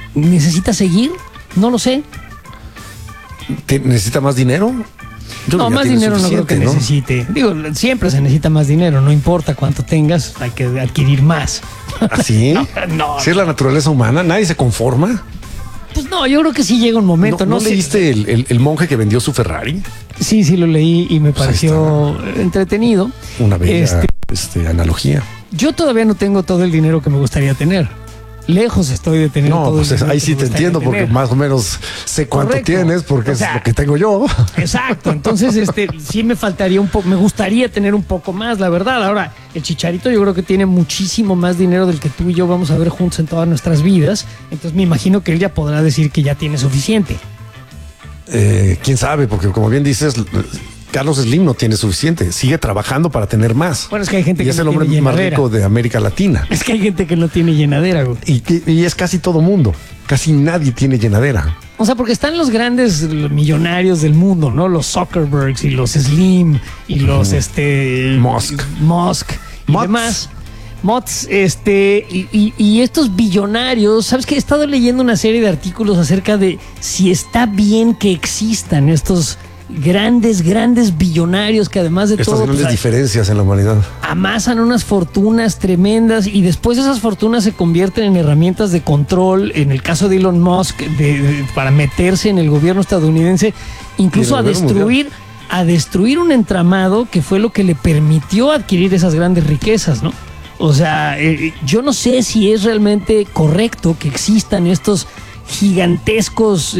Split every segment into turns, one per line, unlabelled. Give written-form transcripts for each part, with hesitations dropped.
¿necesita seguir? No lo sé.
¿Necesita más dinero?
No, más dinero no creo que necesite. Digo, siempre se necesita más dinero, no importa cuánto tengas, hay que adquirir más.
¿Así?
No.
¿Sí es la naturaleza humana? ¿Nadie se conforma?
Pues no, yo creo que sí llega un momento.
¿No
sé.
leíste el monje que vendió su Ferrari?
Sí, lo leí y me pareció entretenido.
Una bella analogía.
Yo todavía no tengo todo el dinero que me gustaría tener. Lejos estoy de tener todo
pues
el dinero.
Ahí sí te entiendo, porque más o menos sé cuánto tienes, porque es lo que tengo yo.
Exacto. Entonces, sí me faltaría un poco, me gustaría tener un poco más, la verdad. Ahora, el Chicharito yo creo que tiene muchísimo más dinero del que tú y yo vamos a ver juntos en todas nuestras vidas. Entonces me imagino que él ya podrá decir que ya tiene suficiente.
¿Quién sabe? Porque como bien dices, Carlos Slim no tiene suficiente, sigue trabajando para tener más.
Bueno, es que hay gente que
es el hombre más rico de América Latina.
Es que hay gente que no tiene llenadera, güey.
Y es casi todo mundo. Casi nadie tiene llenadera.
O sea, porque están los grandes millonarios del mundo, ¿no? Los Zuckerbergs y los Slim y los Musk y demás. Mods, y estos billonarios, ¿sabes qué? He estado leyendo una serie de artículos acerca de si está bien que existan estos grandes billonarios que además de todo...
Estas grandes diferencias en la humanidad.
Amasan unas fortunas tremendas y después esas fortunas se convierten en herramientas de control, en el caso de Elon Musk, para meterse en el gobierno estadounidense, incluso a destruir un entramado que fue lo que le permitió adquirir esas grandes riquezas, ¿no? O sea, yo no sé si es realmente correcto que existan estos gigantescos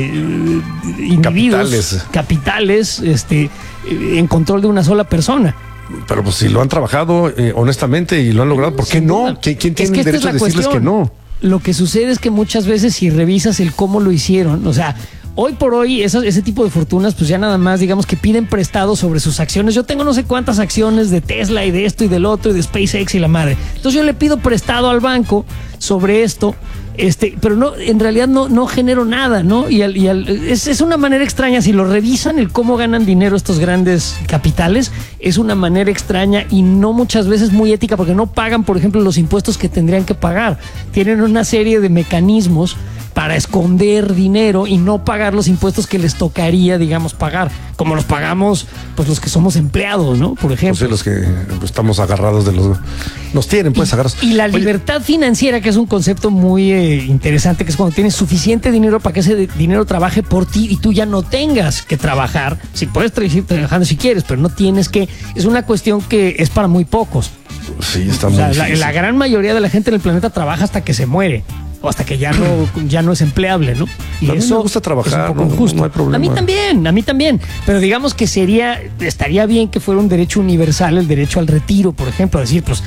individuos, capitales en control de una sola persona.
Pero pues si lo han trabajado honestamente y lo han logrado, ¿por qué no? ¿Quién tiene el derecho a decirles que no?
Lo que sucede es que muchas veces si revisas el cómo lo hicieron, o sea, hoy por hoy ese tipo de fortunas pues ya nada más digamos que piden prestado sobre sus acciones. Yo tengo no sé cuántas acciones de Tesla y de esto y del otro y de SpaceX y la madre. Entonces yo le pido prestado al banco sobre esto, pero no, en realidad no genero nada, ¿no? Es una manera extraña. Si lo revisan el cómo ganan dinero estos grandes capitales, es una manera extraña y no muchas veces muy ética, porque no pagan, por ejemplo, los impuestos que tendrían que pagar. Tienen una serie de mecanismos para esconder dinero y no pagar los impuestos que les tocaría, digamos, pagar, como los pagamos pues los que somos empleados, ¿no? Por ejemplo.
Los que estamos agarrados nos tienen pues agarrados.
Y la libertad financiera, que es un concepto muy interesante, que es cuando tienes suficiente dinero para que ese dinero trabaje por ti y tú ya no tengas que trabajar. Si puedes seguir trabajando si quieres, pero no tienes que. Es una cuestión que es para muy pocos.
Sí, está muy difícil.
La gran mayoría de la gente en el planeta trabaja hasta que se muere. O hasta que ya no es empleable, ¿no? Y
a mí me gusta trabajar,
es un poco injusto.
No hay problema.
A mí también. Pero digamos que estaría bien que fuera un derecho universal, el derecho al retiro, por ejemplo. Decir, pues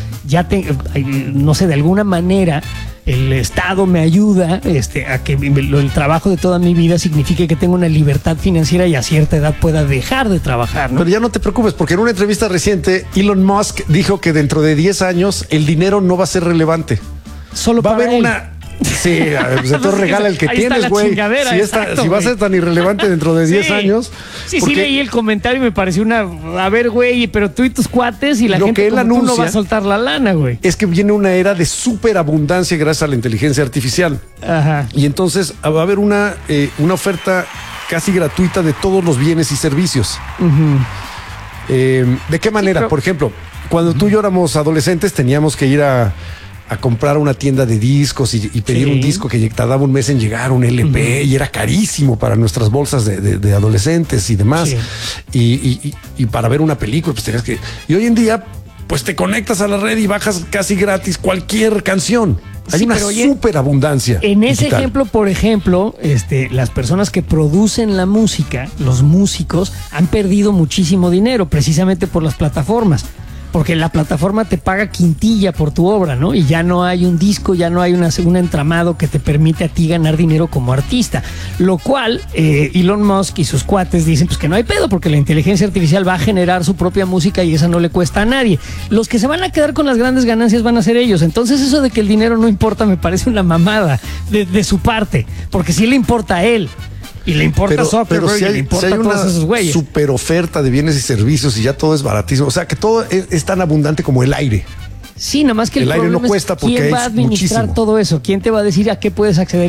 no sé, de alguna manera el Estado me ayuda a que el trabajo de toda mi vida signifique que tengo una libertad financiera y a cierta edad pueda dejar de trabajar, ¿no?
Pero ya no te preocupes, porque en una entrevista reciente Elon Musk dijo que dentro de 10 años el dinero no va a ser relevante.
Solo
va
para
a haber
él.
Sí, entonces regala el que tienes, güey. Si va a ser tan irrelevante dentro de 10 años.
Sí, leí el comentario y me pareció a ver, güey, pero tú y tus cuates y la gente
que él anuncia,
tú no va a soltar la lana, güey.
Es que viene una era de superabundancia gracias a la inteligencia artificial.
Ajá.
Y entonces va a haber una oferta casi gratuita de todos los bienes y servicios. ¿De qué manera? Por ejemplo, cuando tú y yo éramos adolescentes teníamos que ir a comprar una tienda de discos y pedir un disco que tardaba un mes en llegar, un LP, y era carísimo para nuestras bolsas de adolescentes y demás. Sí. Y para ver una película, pues tenías que... Y hoy en día, pues te conectas a la red y bajas casi gratis cualquier canción. Hay una superabundancia.
En ese ejemplo, por ejemplo, las personas que producen la música, los músicos, han perdido muchísimo dinero precisamente por las plataformas. Porque la plataforma te paga quintilla por tu obra, ¿no? Y ya no hay un disco, ya no hay un entramado que te permite a ti ganar dinero como artista. Lo cual, Elon Musk y sus cuates dicen pues que no hay pedo, porque la inteligencia artificial va a generar su propia música y esa no le cuesta a nadie. Los que se van a quedar con las grandes ganancias van a ser ellos. Entonces eso de que el dinero no importa me parece una mamada de su parte, porque sí le importa a él. Y le importa Zuckerberg,
si hay,
le importa
si hay
todos esos güeyes.
Super oferta de bienes y servicios y ya todo es baratísimo. O sea, que todo es tan abundante como el aire.
Sí, nada más que
el aire no cuesta porque
¿quién va a administrar todo eso? ¿Quién te va a decir a qué puedes acceder?